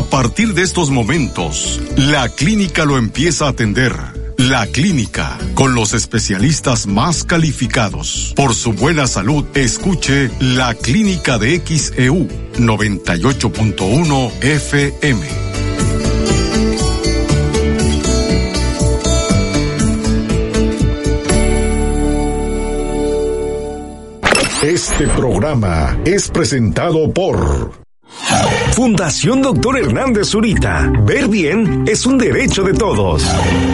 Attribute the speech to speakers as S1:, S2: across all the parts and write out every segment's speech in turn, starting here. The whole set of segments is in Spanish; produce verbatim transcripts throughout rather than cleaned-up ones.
S1: A partir de estos momentos, la clínica lo empieza a atender. La Clínica, con los especialistas más calificados. Por su buena salud, escuche La Clínica de X E U noventa y ocho punto uno F M. Este programa es presentado por
S2: Fundación Doctor Hernández Zurita. Ver bien es un derecho de todos.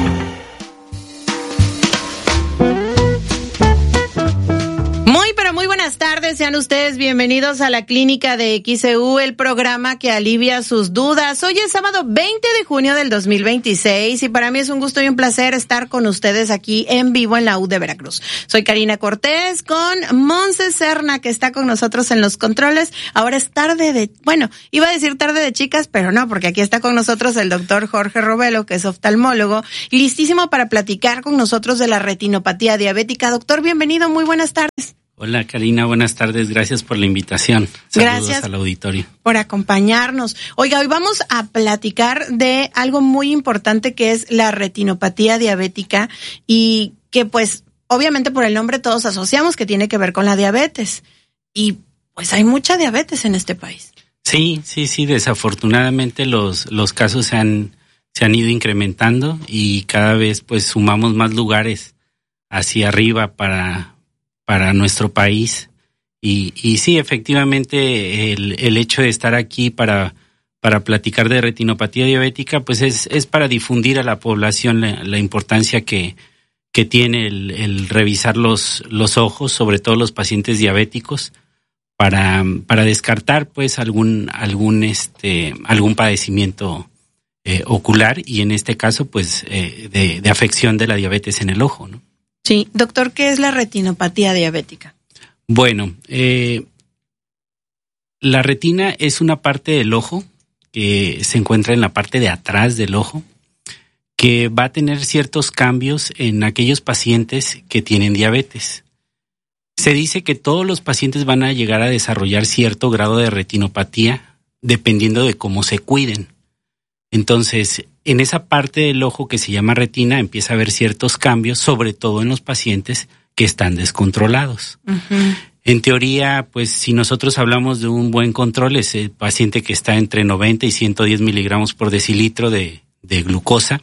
S3: Buenas tardes, sean ustedes bienvenidos a la Clínica de X E U, el programa que alivia sus dudas. Hoy es sábado veinte de junio del dos mil veintiséis y para mí es un gusto y un placer estar con ustedes aquí en vivo en la U de Veracruz. Soy Karina Cortés con Monse Serna, que está con nosotros en los controles. Ahora es tarde de, bueno, iba a decir tarde de chicas, pero no, porque aquí está con nosotros el doctor Jorge Robelo, que es oftalmólogo, listísimo para platicar con nosotros de la retinopatía diabética. Doctor, bienvenido, muy buenas tardes.
S4: Hola Karina, buenas tardes, gracias por la invitación. Saludos Gracias al auditorio.
S3: Por acompañarnos. Oiga, hoy vamos a platicar de algo muy importante que es la retinopatía diabética y que pues obviamente por el nombre todos asociamos que tiene que ver con la diabetes y pues hay mucha diabetes en este país.
S4: Sí, sí, sí, desafortunadamente los, los casos se han, se han ido incrementando y cada vez pues sumamos más lugares hacia arriba para... para nuestro país y, y sí, efectivamente el, el hecho de estar aquí para, para platicar de retinopatía diabética pues es, es para difundir a la población la, la importancia que, que tiene el, el revisar los, los ojos, sobre todo los pacientes diabéticos, para, para descartar pues algún, algún, este, algún padecimiento eh, ocular y en este caso pues eh, de, de afección de la diabetes en el ojo, ¿no?
S3: Sí, doctor, ¿qué es la retinopatía diabética?
S4: Bueno, eh, la retina es una parte del ojo que se encuentra en la parte de atrás del ojo, que va a tener ciertos cambios en aquellos pacientes que tienen diabetes. Se dice que todos los pacientes van a llegar a desarrollar cierto grado de retinopatía dependiendo de cómo se cuiden. Entonces, en esa parte del ojo que se llama retina empieza a haber ciertos cambios, sobre todo en los pacientes que están descontrolados. Uh-huh. En teoría, pues si nosotros hablamos de un buen control, es el paciente que está entre noventa y ciento diez miligramos por decilitro de, de glucosa.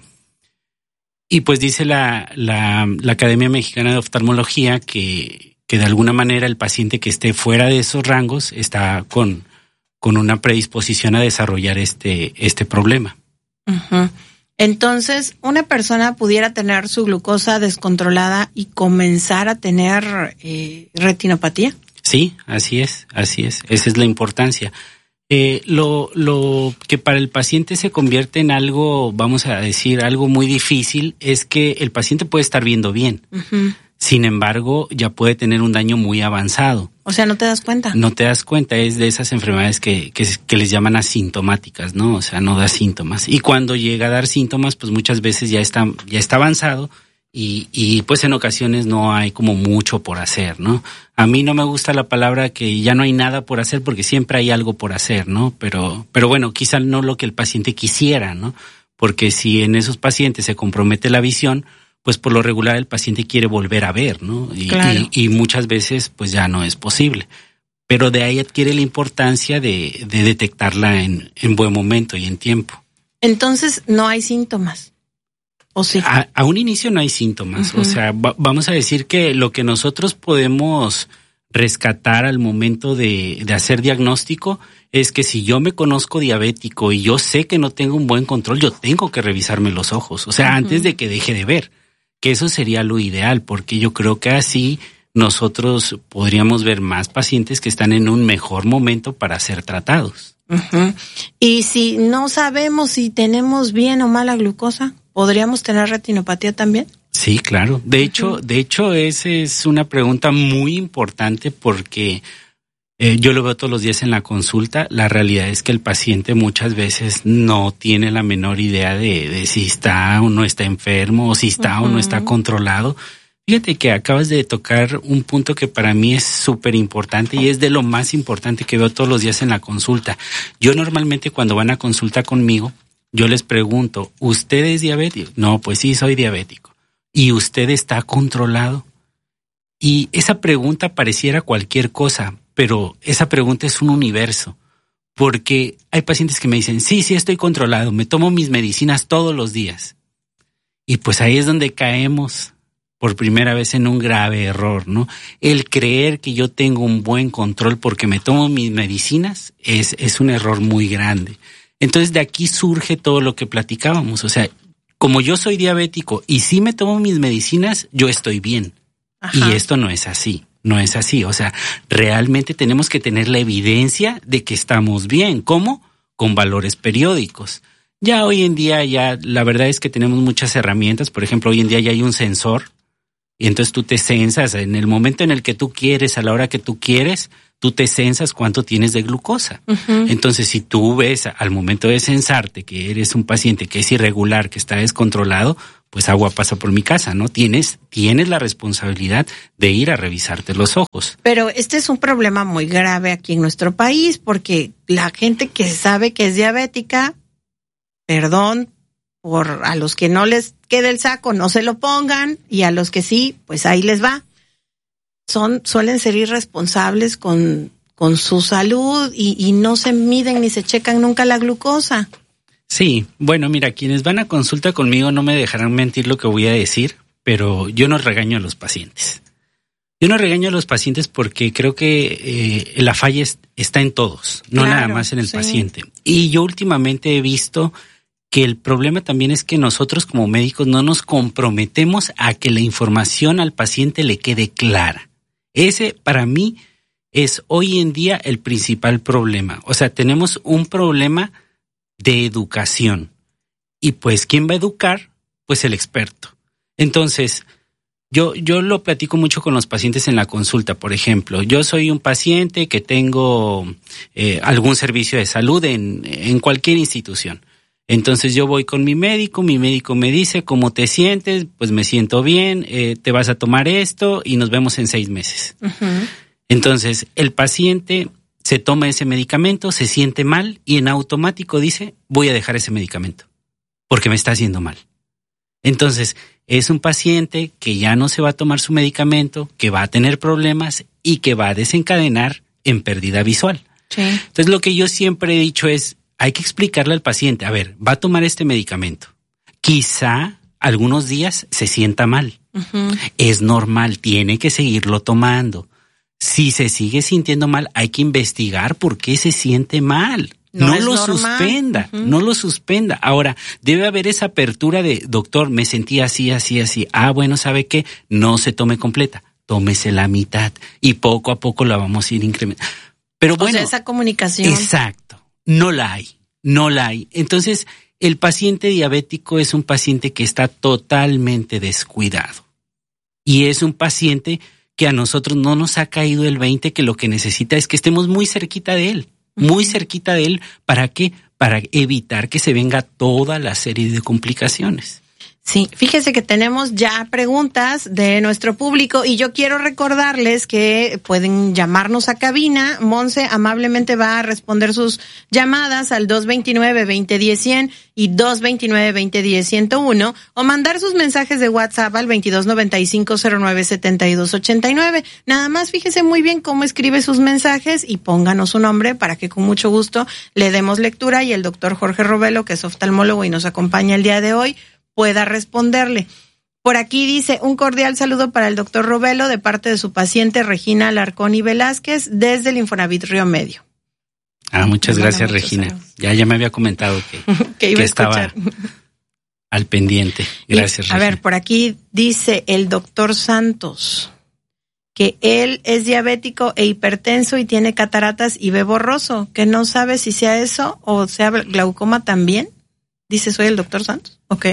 S4: Y pues dice la, la, la Academia Mexicana de Oftalmología que, que de alguna manera el paciente que esté fuera de esos rangos está con... con una predisposición a desarrollar este, este problema.
S3: Uh-huh. Entonces, ¿una persona pudiera tener su glucosa descontrolada y comenzar a tener eh, retinopatía?
S4: Sí, así es, así es. Esa es la importancia. Eh, lo, lo que para el paciente se convierte en algo, vamos a decir, algo muy difícil, es que el paciente puede estar viendo bien. Uh-huh. Sin embargo, ya puede tener un daño muy avanzado.
S3: O sea, ¿no te das cuenta?
S4: No te das cuenta, es de esas enfermedades que, que, que les llaman asintomáticas, ¿no? O sea, no da síntomas. Y cuando llega a dar síntomas, pues muchas veces ya está, ya está avanzado y, y pues en ocasiones no hay como mucho por hacer, ¿no? A mí no me gusta la palabra que ya no hay nada por hacer porque siempre hay algo por hacer, ¿no? Pero, pero bueno, quizá no lo que el paciente quisiera, ¿no? Porque si en esos pacientes se compromete la visión, pues por lo regular el paciente quiere volver a ver, ¿no? Y, claro. y, y muchas veces pues ya no es posible. Pero de ahí adquiere la importancia de, de detectarla en, en buen momento y en tiempo.
S3: Entonces no hay síntomas, ¿o sí?
S4: A, a un inicio no hay síntomas. Uh-huh. O sea, va, vamos a decir que lo que nosotros podemos rescatar al momento de, de hacer diagnóstico es que si yo me conozco diabético y yo sé que no tengo un buen control, yo tengo que revisarme los ojos. O sea, uh-huh. antes de que deje de ver. Que eso sería lo ideal, porque yo creo que así nosotros podríamos ver más pacientes que están en un mejor momento para ser tratados.
S3: Uh-huh. Y si no sabemos si tenemos bien o mala glucosa, ¿podríamos tener retinopatía también?
S4: Sí, claro. De uh-huh. hecho, de hecho, esa es una pregunta muy importante porque eh, yo lo veo todos los días en la consulta. La realidad es que el paciente muchas veces no tiene la menor idea de, de si está o no está enfermo, o si está uh-huh. o no está controlado. Fíjate que acabas de tocar un punto que para mí es súper importante y es de lo más importante que veo todos los días en la consulta. Yo normalmente cuando van a consulta conmigo, yo les pregunto, ¿usted es diabético? No, pues sí, soy diabético. ¿Y usted está controlado? Y esa pregunta pareciera cualquier cosa, pero esa pregunta es un universo. Porque hay pacientes que me dicen, sí, sí estoy controlado, me tomo mis medicinas todos los días. Y pues ahí es donde caemos por primera vez en un grave error, ¿no? El creer que yo tengo un buen control porque me tomo mis medicinas es, es un error muy grande. Entonces de aquí surge todo lo que platicábamos. O sea, como yo soy diabético y sí me tomo mis medicinas, yo estoy bien. Ajá. Y esto no es así, no es así. O sea, realmente tenemos que tener la evidencia de que estamos bien. ¿Cómo? Con valores periódicos. Ya hoy en día, ya la verdad es que tenemos muchas herramientas. Por ejemplo, hoy en día ya hay un sensor. Y entonces tú te censas en el momento en el que tú quieres, a la hora que tú quieres, tú te censas cuánto tienes de glucosa. Uh-huh. Entonces, si tú ves al momento de censarte que eres un paciente que es irregular, que está descontrolado, pues agua pasa por mi casa, ¿no? Tienes, tienes la responsabilidad de ir a revisarte los ojos.
S3: Pero este es un problema muy grave aquí en nuestro país, porque la gente que sabe que es diabética, perdón, por a los que no les quede el saco, no se lo pongan, y a los que sí, pues ahí les va. Son, suelen ser irresponsables con, con su salud y, y no se miden ni se checan nunca la glucosa.
S4: Sí, bueno, mira, quienes van a consulta conmigo no me dejarán mentir lo que voy a decir, pero yo no regaño a los pacientes. Yo no regaño a los pacientes porque creo que eh, la falla es, está en todos, no claro, nada más en el sí. paciente. Y yo últimamente he visto que el problema también es que nosotros como médicos no nos comprometemos a que la información al paciente le quede clara. Ese, para mí, es hoy en día el principal problema. O sea, tenemos un problema de educación. Y pues, ¿quién va a educar? Pues el experto. Entonces, yo, yo lo platico mucho con los pacientes en la consulta. Por ejemplo, yo soy un paciente que tengo eh, algún servicio de salud en, en cualquier institución. Entonces yo voy con mi médico, mi médico me dice, ¿cómo te sientes? Pues me siento bien, eh, te vas a tomar esto y nos vemos en seis meses. Uh-huh. Entonces el paciente se toma ese medicamento, se siente mal y en automático dice, voy a dejar ese medicamento porque me está haciendo mal. Entonces es un paciente que ya no se va a tomar su medicamento, que va a tener problemas y que va a desencadenar en pérdida visual. Sí. Entonces lo que yo siempre he dicho es, hay que explicarle al paciente, a ver, va a tomar este medicamento. Quizá algunos días se sienta mal. Uh-huh. Es normal, tiene que seguirlo tomando. Si se sigue sintiendo mal, hay que investigar por qué se siente mal. No, no lo normal. suspenda, uh-huh. no lo suspenda. Ahora, debe haber esa apertura de, doctor, me sentí así, así, así. Ah, bueno, ¿sabe qué? No se tome completa, tómese la mitad y poco a poco la vamos a ir incrementando. Pero bueno,
S3: o sea, esa comunicación.
S4: Exacto. No la hay, no la hay. Entonces, el paciente diabético es un paciente que está totalmente descuidado. Y es un paciente que a nosotros no nos ha caído el veinte, que lo que necesita es que estemos muy cerquita de él, muy cerquita de él. ¿Para qué? Para evitar que se venga toda la serie de complicaciones.
S3: Sí, fíjese que tenemos ya preguntas de nuestro público y yo quiero recordarles que pueden llamarnos a cabina. Monse amablemente va a responder sus llamadas al dos veintinueve, veinte diez, cien y dos veintinueve, veinte diez, ciento uno o mandar sus mensajes de WhatsApp al veintidós noventa y cinco, cero nueve, setenta y dos ochenta y nueve. Nada más fíjese muy bien cómo escribe sus mensajes y pónganos su nombre para que con mucho gusto le demos lectura y el doctor Jorge Robelo, que es oftalmólogo y nos acompaña el día de hoy, pueda responderle. Por aquí dice, un cordial saludo para el doctor Robelo de parte de su paciente Regina Alarcón y Velázquez desde el Infonavit Río Medio.
S4: Ah, muchas gracias, Regina. Saludos. Ya ya me había comentado que,
S3: que, iba
S4: que
S3: a
S4: estaba al pendiente. Gracias,
S3: y,
S4: Regina.
S3: A ver, por aquí dice el doctor Santos que él es diabético e hipertenso y tiene cataratas y ve borroso, que no sabe si sea eso o sea glaucoma también. Dice, soy el doctor Santos. Ok.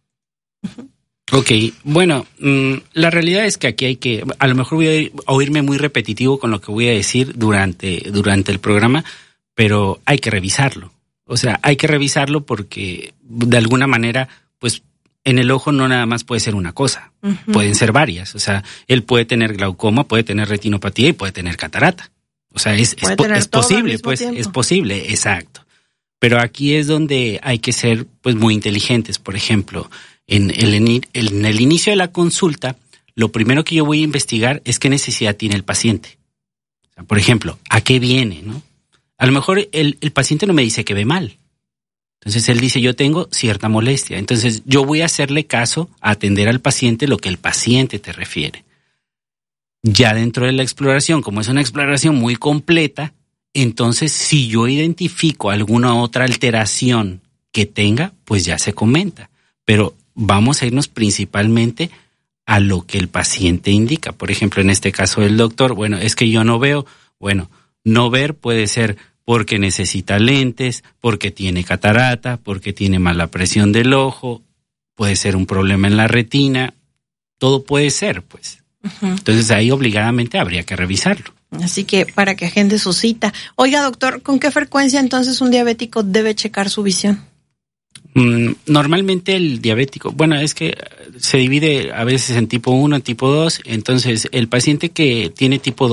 S4: Ok, bueno, mmm, la realidad es que aquí hay que, a lo mejor voy a, ir, a oírme muy repetitivo con lo que voy a decir durante, durante el programa, pero hay que revisarlo. O sea, hay que revisarlo porque de alguna manera, pues en el ojo no nada más puede ser una cosa, uh-huh. pueden ser varias. O sea, él puede tener glaucoma, puede tener retinopatía y puede tener catarata. O sea, es, es, es posible, pues, tiempo. es posible, exacto. Pero aquí es donde hay que ser, pues, muy inteligentes. Por ejemplo, en el, en el inicio de la consulta, lo primero que yo voy a investigar es qué necesidad tiene el paciente. O sea, por ejemplo, ¿a qué viene, no? A lo mejor el, el paciente no me dice que ve mal. Entonces él dice, yo tengo cierta molestia. Entonces yo voy a hacerle caso a atender al paciente lo que el paciente te refiere. Ya dentro de la exploración, como es una exploración muy completa, entonces si yo identifico alguna otra alteración que tenga, pues ya se comenta. Pero vamos a irnos principalmente a lo que el paciente indica. Por ejemplo, en este caso del doctor, bueno, es que yo no veo. Bueno, no ver puede ser porque necesita lentes, porque tiene catarata, porque tiene mala presión del ojo, puede ser un problema en la retina, todo puede ser, pues. Uh-huh. Entonces ahí obligadamente habría que revisarlo.
S3: Así que para que agende su cita. Oiga, doctor, ¿con qué frecuencia entonces un diabético debe checar su visión?
S4: Mm, normalmente el diabético, bueno, es que se divide a veces en tipo uno, en tipo dos, entonces el paciente que tiene tipo dos